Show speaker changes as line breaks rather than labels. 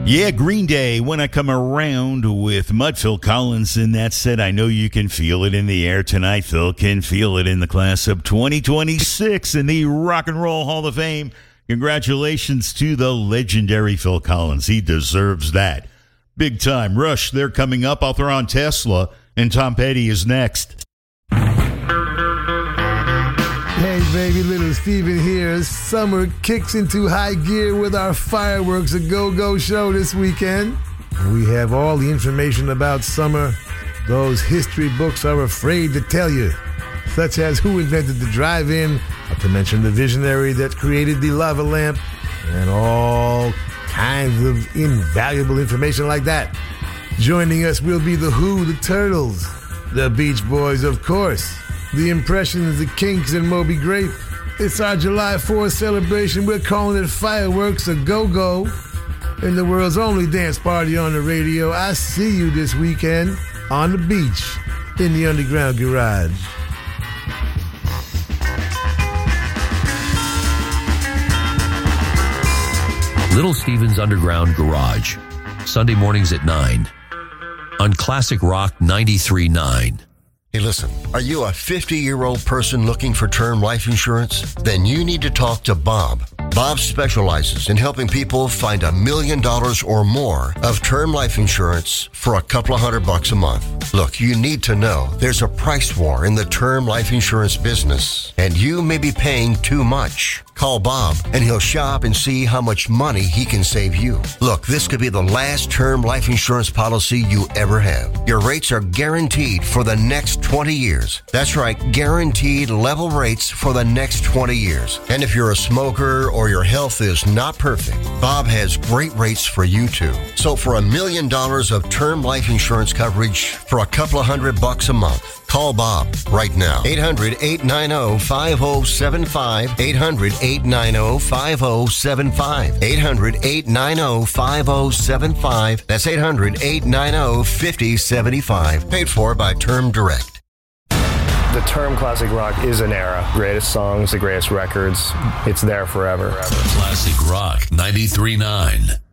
Yeah, Green Day, When I Come Around with Mud. Phil Collins, and that said, I know you can feel it in the air tonight. Phil can feel it in the class of 2026 in the Rock and Roll Hall of Fame. Congratulations to the legendary Phil Collins. He deserves that. Big time. Rush, they're coming up. I'll throw on Tesla, and Tom Petty is next.
Hey baby, Little Steven here. Summer kicks into high gear with our Fireworks A Go-Go show this weekend. We have all the information about summer those history books are afraid to tell you, such as who invented the drive-in, not to mention the visionary that created the lava lamp, and all kinds of invaluable information like that. Joining us will be The Who, the Turtles, the Beach Boys, of course, The Impressions, the Kinks, and Moby Grape. It's our July 4th celebration. We're calling it Fireworks A Go-Go. In the world's only dance party on the radio. I see you this weekend on the beach in the Underground Garage.
Little Steven's Underground Garage, Sunday mornings at 9 on Classic Rock 93.9.
Hey, listen, are you a 50-year-old person looking for term life insurance? Then you need to talk to Bob. Bob specializes in helping people find $1 million or more of term life insurance for a couple of $100 a month. Look, you need to know there's a price war in the term life insurance business, and you may be paying too much. Call Bob, and he'll shop and see how much money he can save you. Look, this could be the last term life insurance policy you ever have. Your rates are guaranteed for the next 20 years. That's right, guaranteed level rates for the next 20 years. And if you're a smoker or your health is not perfect, Bob has great rates for you too. So for $1 million of term life insurance coverage for a couple of $100 a month, call Bob right now. 800-890-5075. 800-890-5075. 800-890-5075. That's 800-890-5075. Paid for by Term Direct.
The term classic rock is an era. Greatest songs, the greatest records. It's there forever.
Classic Rock 93.9.